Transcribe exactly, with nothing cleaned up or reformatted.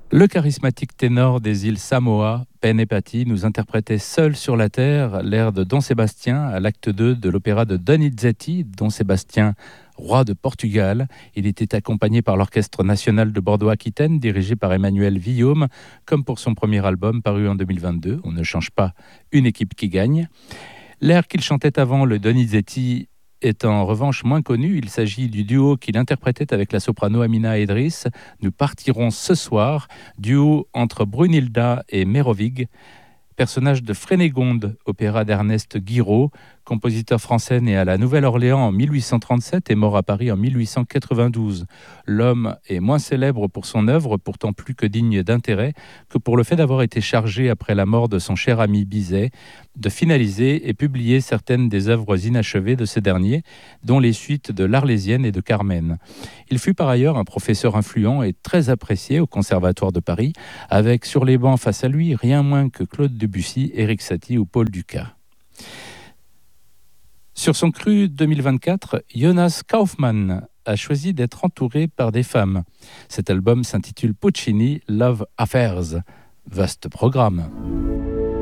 Le charismatique ténor des îles Samoa, Pen Patti, nous interprétait Seul sur la terre l'air de Don Sébastien à l'acte deux de l'opéra de Donizetti, Don Sébastien, roi de Portugal. Il était accompagné par l'Orchestre national de Bordeaux-Aquitaine, dirigé par Emmanuel Villaume, comme pour son premier album paru en deux mille vingt-deux. On ne change pas une équipe qui gagne. L'air qu'il chantait avant le Donizetti est en revanche moins connu. Il s'agit du duo qu'il interprétait avec la soprano Amina Edris. Nous partirons ce soir, duo entre Brunilda et Merovig, personnage de Frénégonde, opéra d'Ernest Guiraud, compositeur français né à la Nouvelle-Orléans en mille huit cent trente-sept et mort à Paris en mille huit cent quatre-vingt-douze. L'homme est moins célèbre pour son œuvre, pourtant plus que digne d'intérêt, que pour le fait d'avoir été chargé, après la mort de son cher ami Bizet, de finaliser et publier certaines des œuvres inachevées de ce dernier, dont les suites de l'Arlésienne et de Carmen. Il fut par ailleurs un professeur influent et très apprécié au Conservatoire de Paris, avec sur les bancs face à lui rien moins que Claude Debussy, Éric Satie ou Paul Dukas. Sur son cru deux mille vingt-quatre, Jonas Kaufmann a choisi d'être entouré par des femmes. Cet album s'intitule Puccini Love Affairs. Vaste programme.